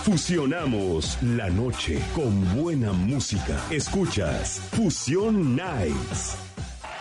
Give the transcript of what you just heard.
Fusionamos la noche con buena música. Escuchas Fusión Nights.